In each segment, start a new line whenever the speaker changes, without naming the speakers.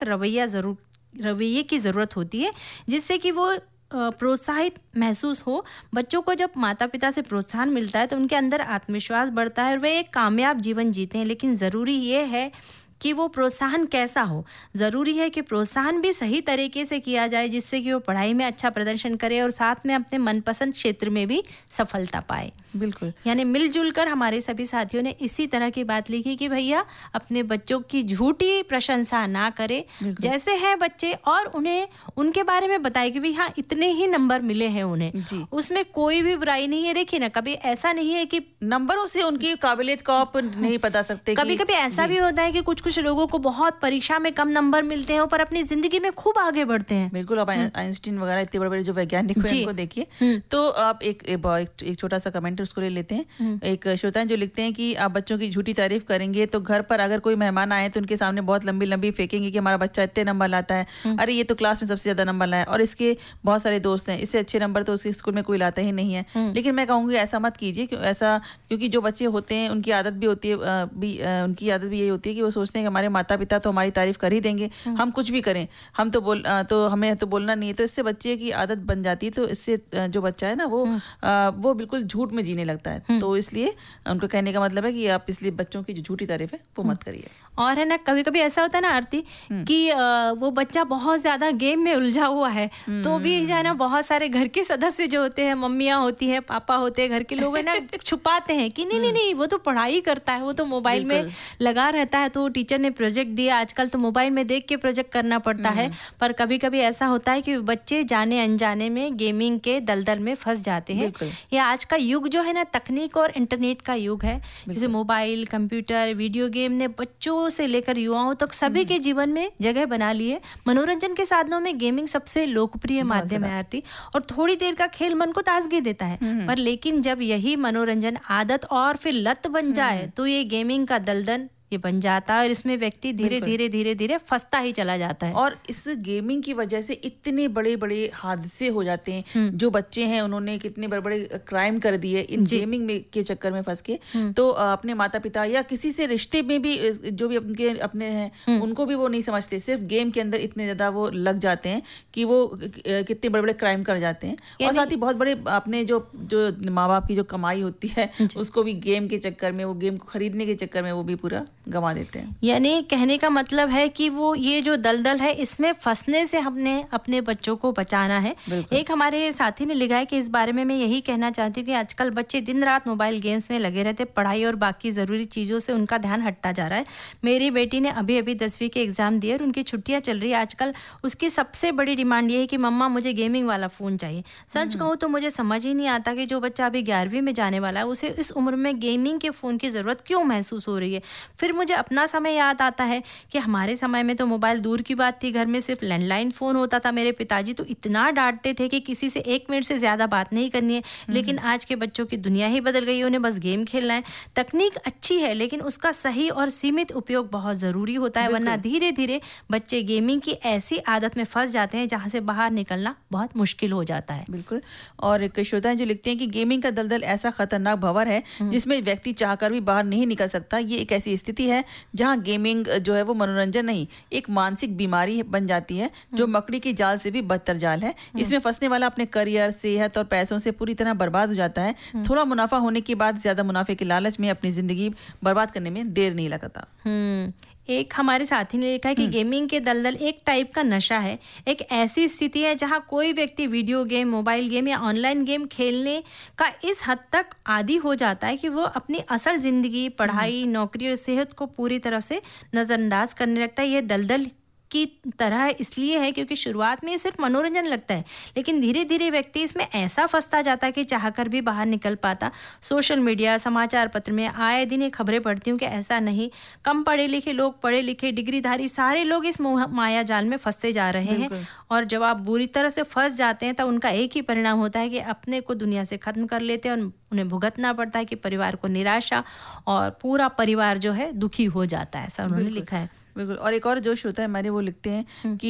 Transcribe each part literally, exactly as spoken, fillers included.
रवैया जरूर रवैये की ज़रूरत होती है, जिससे कि वो प्रोत्साहित महसूस हो। बच्चों को जब माता पिता से प्रोत्साहन मिलता है तो उनके अंदर आत्मविश्वास बढ़ता है और वे एक कामयाब जीवन जीते हैं। लेकिन ज़रूरी ये है कि वो प्रोत्साहन कैसा हो। ज़रूरी है कि प्रोत्साहन भी सही तरीके से किया जाए, जिससे कि वो पढ़ाई में अच्छा प्रदर्शन करे और साथ में अपने मनपसंद क्षेत्र में भी सफलता पाए।
बिल्कुल,
यानी मिलजुल कर हमारे सभी साथियों ने इसी तरह की बात लिखी कि भैया अपने बच्चों की झूठी प्रशंसा ना करें, जैसे हैं बच्चे, और उन्हें उनके बारे में बताए कि भाई हाँ इतने ही नंबर मिले हैं उन्हें, उसमें कोई भी बुराई नहीं है। देखिए ना, कभी ऐसा नहीं है कि
नंबरों से उनकी काबिलियत को आप नहीं बता सकते।
कभी कभी ऐसा भी होता है कि कुछ कुछ लोगों को बहुत परीक्षा में कम नंबर मिलते हैं पर अपनी जिंदगी में खूब आगे बढ़ते हैं।
बिल्कुल, आप आइंस्टीन वगैरह इतने बड़े बड़े जो वैज्ञानिक हैं उनको देखिए। तो आप एक एक छोटा सा कमेंट उसको ले लेते हैं। एक श्रोता जो लिखते हैं कि आप बच्चों की झूठी तारीफ करेंगे तो घर पर अगर कोई मेहमान आए तो उनके सामने बहुत लंबी लंबी फेंकेंगे कि हमारा बच्चा इतने नंबर लाता है, अरे ये तो क्लास में सबसे ज्यादा नंबर लाया और इसके बहुत सारे दोस्त हैं, इससे अच्छे नंबर तो उसके स्कूल में कोई लाता ही नहीं है। लेकिन मैं कहूँगी ऐसा मत कीजिए, ऐसा क्योंकि जो बच्चे होते हैं उनकी आदत भी होती है भी उनकी आदत भी यही होती है कि वो सोचते हैं कि हमारे माता पिता तो हमारी तारीफ कर ही देंगे, हम कुछ भी करें, हम तो बोल तो हमें तो बोलना नहीं है। तो इससे बच्चे की आदत बन जाती है, तो इससे जो बच्चा है ना वो वो बिल्कुल झूठ में जीने लगता है। तो इसलिए उनको कहने का मतलब है कि आप इसलिए बच्चों की जो झूठी तारीफ है वो मत करिए।
और है ना, कभी कभी ऐसा होता है ना आरती कि वो बच्चा बहुत ज्यादा गेम में उलझा हुआ है, तो भी है ना बहुत सारे घर के सदस्य जो होते हैं, मम्मियाँ होती है, पापा होते हैं, घर के लोग है ना छुपाते हैं कि नहीं नहीं नहीं वो तो पढ़ाई करता है, वो तो मोबाइल में लगा रहता है, तो टीचर ने प्रोजेक्ट दिया, आजकल तो मोबाइल में देख के प्रोजेक्ट करना पड़ता है। पर कभी कभी ऐसा होता है कि बच्चे जाने अनजाने में गेमिंग के दलदल में फंस जाते हैं। ये आज का युग जो है ना तकनीक और इंटरनेट का युग है, जैसे मोबाइल, कंप्यूटर, वीडियो गेम ने बच्चों से लेकर युवाओं तक सभी के जीवन में जगह बना ली है। मनोरंजन के साधनों में गेमिंग सबसे लोकप्रिय माध्यम है आरती, और थोड़ी देर का खेल मन को ताजगी देता है। पर लेकिन जब यही मनोरंजन आदत और फिर लत बन जाए तो ये गेमिंग का दलदल ये बन जाता है और इसमें व्यक्ति धीरे धीरे धीरे धीरे फंसता ही चला जाता है।
और इस गेमिंग की वजह से इतने बड़े बड़े हादसे हो जाते हैं। जो बच्चे हैं उन्होंने कितने बड़े बड़े क्राइम कर दिए इन गेमिंग में के चक्कर में फंस के। तो अपने माता पिता या किसी से रिश्ते में भी जो भी उनके अपने हैं उनको भी वो नहीं समझते, सिर्फ गेम के अंदर इतने ज्यादा वो लग जाते हैं कि वो कितने बड़े बड़े क्राइम कर जाते हैं। और साथ ही बहुत बड़े अपने जो जो माँ बाप की जो कमाई होती है उसको भी गेम के चक्कर में, वो गेम को खरीदने के चक्कर में वो भी पूरा गंवा देते हैं।
यानी कहने का मतलब है कि वो ये जो दलदल है इसमें फंसने से हमने अपने बच्चों को बचाना है। एक हमारे साथी ने लिखा है कि इस बारे में मैं यही कहना चाहती हूँ कि आजकल बच्चे दिन रात मोबाइल गेम्स में लगे रहते, पढ़ाई और बाकी जरूरी चीजों से उनका ध्यान हटता जा रहा है। मेरी बेटी ने अभी अभी दसवीं के एग्जाम दिए और उनकी छुट्टियां चल रही है। आजकल उसकी सबसे बड़ी डिमांड ये है कि मम्मा मुझे गेमिंग वाला फोन चाहिए। सच कहूँ तो मुझे समझ ही नहीं आता कि जो बच्चा अभी ग्यारहवीं में जाने वाला है उसे इस उम्र में गेमिंग के फोन की जरूरत क्यों महसूस हो रही है। फिर मुझे अपना समय याद आता है कि हमारे समय में तो मोबाइल दूर की बात थी, घर में सिर्फ लैंडलाइन फोन होता था। मेरे पिताजी तो इतना डांटते थे कि किसी से एक मिनट से ज्यादा बात नहीं करनी है। लेकिन आज के बच्चों की दुनिया ही बदल गई है, उन्हें बस गेम खेलना है। तकनीक अच्छी है लेकिन उसका सही और सीमित उपयोग बहुत जरूरी होता है, वरना धीरे धीरे बच्चे गेमिंग की ऐसी आदत में फंस जाते हैं जहां से बाहर निकलना बहुत मुश्किल हो जाता है।
बिल्कुल। और एक श्रोता जो लिखते हैं कि गेमिंग का दलदल ऐसा खतरनाक भंवर है जिसमें व्यक्ति चाहकर भी बाहर नहीं निकल सकता। ये एक ऐसी स्थिति है जहां गेमिंग जो है वो मनोरंजन नहीं, एक मानसिक बीमारी बन जाती है जो मकड़ी के जाल से भी बदतर जाल है। इसमें फंसने वाला अपने करियर, सेहत और पैसों से पूरी तरह बर्बाद हो जाता है। थोड़ा मुनाफा होने के बाद ज्यादा मुनाफे के लालच में अपनी जिंदगी बर्बाद करने में देर नहीं लगता।
हम्म एक हमारे साथी ने लिखा है कि गेमिंग के दलदल एक टाइप का नशा है, एक ऐसी स्थिति है जहां कोई व्यक्ति वीडियो गेम, मोबाइल गेम या ऑनलाइन गेम खेलने का इस हद तक आदी हो जाता है कि वो अपनी असल जिंदगी, पढ़ाई, नौकरी और सेहत को पूरी तरह से नजरअंदाज करने लगता है। ये दलदल की तरह इसलिए है क्योंकि शुरुआत में सिर्फ मनोरंजन लगता है, लेकिन धीरे धीरे व्यक्ति इसमें ऐसा फंसता जाता है कि चाहकर भी बाहर निकल पाता। सोशल मीडिया, समाचार पत्र में आए दिन ये खबरें पढ़ती हूँ कि ऐसा नहीं, कम पढ़े लिखे लोग, पढ़े लिखे, डिग्रीधारी सारे लोग इस माया जाल में फंसते जा रहे हैं। और जब आप बुरी तरह से फंस जाते हैं तो उनका एक ही परिणाम होता है कि अपने को दुनिया से खत्म कर लेते हैं और उन्हें भुगतना पड़ता है कि परिवार को निराशा और पूरा परिवार जो है दुखी हो जाता है। ऐसा उन्होंने लिखा है।
बिल्कुल। और एक और जोश होता है हमारे, वो लिखते हैं कि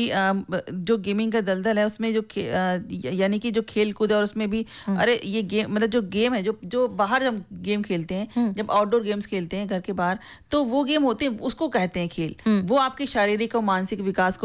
जो गेमिंग का दलदल है उसमें जो यानी कि जो खेल कूद है और उसमें भी अरे ये गेम मतलब जो गेम है जो जो बाहर जब गेम खेलते हैं, जब आउटडोर गेम्स खेलते हैं घर के बाहर, तो वो गेम होते हैं उसको कहते हैं खेल। वो आपके शारीरिक और मानसिक विकास को